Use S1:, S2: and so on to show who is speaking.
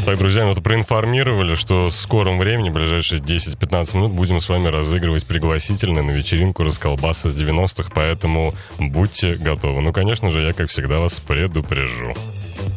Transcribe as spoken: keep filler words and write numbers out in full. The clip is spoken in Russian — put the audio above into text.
S1: Так, друзья, ну, проинформировали, что в скором времени, в ближайшие десять-пятнадцать минут, будем с вами разыгрывать пригласительные на вечеринку «Расколбас» из девяностых, поэтому будьте готовы. Ну, конечно же, я, как всегда, вас предупрежу.